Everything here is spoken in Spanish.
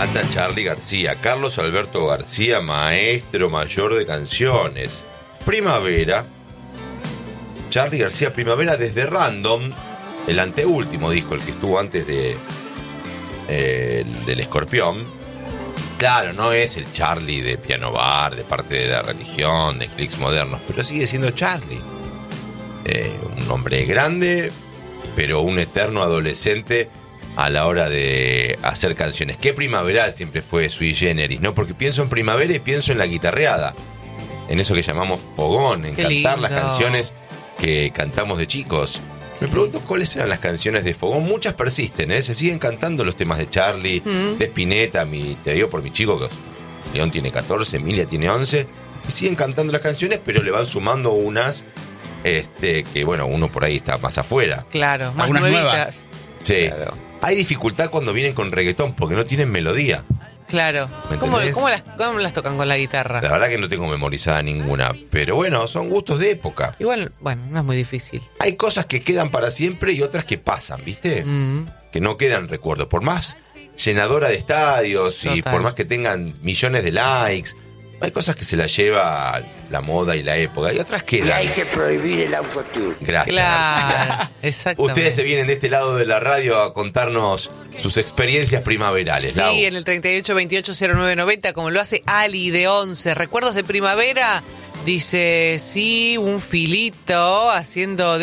mata Charly García. Carlos Alberto García, maestro mayor de canciones. Primavera. Charly García, Primavera, desde Random, el anteúltimo disco, el que estuvo antes del Escorpión. Claro, no es el Charly de Piano Bar, de Parte de la Religión, de Clics Modernos, pero sigue siendo Charly. Un hombre grande, pero un eterno adolescente a la hora de hacer canciones. Qué primaveral siempre fue sui generis, ¿no? Porque pienso en primavera y pienso en la guitarreada, en eso que llamamos fogón, en cantar las canciones que cantamos de chicos. Me pregunto cuáles eran las canciones de fogón. Muchas persisten, ¿eh? Se siguen cantando los temas de Charly, de Spinetta. Te digo por mi chico, que León tiene 14, Emilia tiene 11, y siguen cantando las canciones, pero le van sumando unas que, bueno, uno por ahí está más afuera. Claro, más algunas nuevitas. nuevas. Sí. Claro. Hay dificultad cuando vienen con reggaetón, porque no tienen melodía. Claro. ¿Me ¿Cómo entendés? las tocan con la guitarra? La verdad que no tengo memorizada ninguna, pero bueno, son gustos de época. Igual, bueno, no es muy difícil. Hay cosas que quedan para siempre y otras que pasan, ¿viste? Que no quedan recuerdos. Por más llenadora de estadios y Total. por más que tengan millones de likes, hay cosas que se las lleva la moda y la época, y otras Y quedan. hay que prohibir el autotune. Gracias. Claro, exactamente. Ustedes se vienen de este lado de la radio a contarnos sus experiencias primaverales, Lau. Sí, en el 38280990, como lo hace Ali de 11. ¿Recuerdos de primavera? Dice, sí, un filito haciendo